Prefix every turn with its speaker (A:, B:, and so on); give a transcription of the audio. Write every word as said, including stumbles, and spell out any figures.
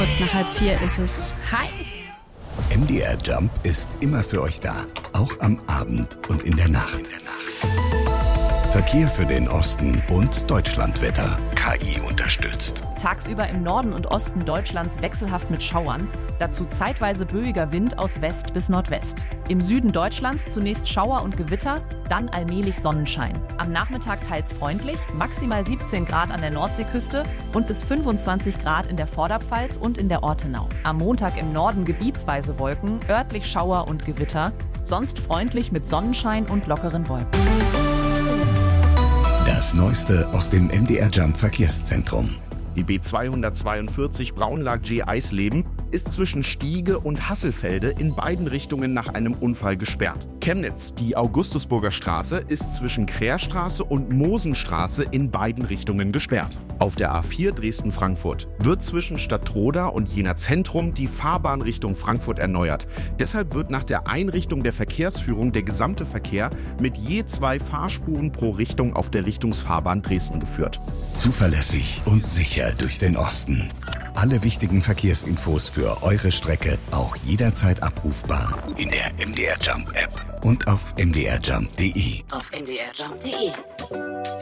A: Kurz nach halb vier ist es. Hi!
B: M D R Jump ist immer für euch da. Auch am Abend und in der Nacht. Verkehr für den Osten und Deutschlandwetter. K I unterstützt.
C: Tagsüber im Norden und Osten Deutschlands wechselhaft mit Schauern. Dazu zeitweise böiger Wind aus West bis Nordwest. Im Süden Deutschlands zunächst Schauer und Gewitter, dann allmählich Sonnenschein. Am Nachmittag teils freundlich, maximal siebzehn Grad an der Nordseeküste und bis fünfundzwanzig Grad in der Vorderpfalz und in der Ortenau. Am Montag im Norden gebietsweise Wolken, örtlich Schauer und Gewitter, sonst freundlich mit Sonnenschein und lockeren Wolken.
B: Das Neueste aus dem M D R Jump Verkehrszentrum.
D: Die B zweihundertzweiundvierzig Braunlag-G-Eisleben ist zwischen Stiege und Hasselfelde in beiden Richtungen nach einem Unfall gesperrt. Chemnitz, die Augustusburger Straße, ist zwischen Krährstraße und Mosenstraße in beiden Richtungen gesperrt. Auf der A vier Dresden-Frankfurt wird zwischen Stadtroda und Jena Zentrum die Fahrbahn Richtung Frankfurt erneuert. Deshalb wird nach der Einrichtung der Verkehrsführung der gesamte Verkehr mit je zwei Fahrspuren pro Richtung auf der Richtungsfahrbahn Dresden geführt.
B: Zuverlässig und sicher durch den Osten. Alle wichtigen Verkehrsinfos für eure Strecke auch jederzeit abrufbar in der M D R Jump App und auf m d r jump punkt d e.
E: Auf m d r jump punkt d e.